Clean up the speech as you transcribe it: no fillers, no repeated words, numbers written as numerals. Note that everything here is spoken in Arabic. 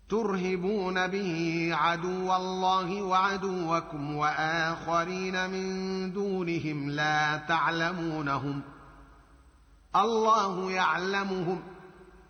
ترهبون به عدو الله وعدوكم وآخرين من دونهم لا تعلمونهم الله يعلمهم